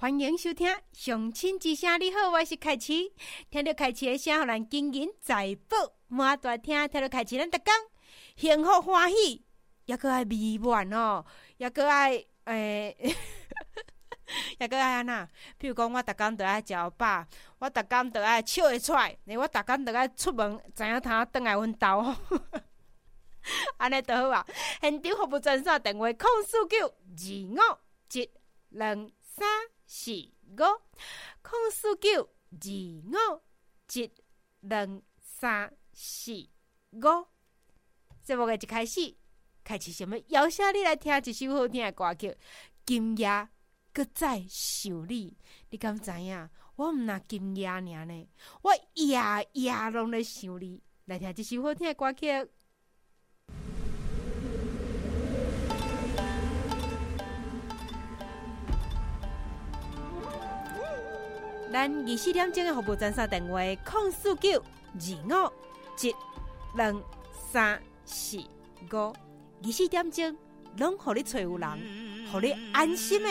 欢迎收听相亲之声。你好，我是凯琪。听到凯琪的声，让咱金银财宝满大厅。听到凯琪，咱逐工幸福欢喜，也搁爱美满哦，也搁爱也搁爱安那？譬如讲，我逐工都爱食饱，我逐工都爱笑会出来，我逐工都爱出门，知影通转来阮兜哦。安尼就好啊！现场服务专线电话049-25345，024-25345。节目的一开始，开始想要邀请你来听一首好听的歌曲《今夜搁再想你》。你敢知影？我毋若今夜尔呢，我夜夜拢咧想你。来听这首好听的歌曲。咱24点钟的服务专线电话049-251-23445，24点钟拢互你找有人，互你安心的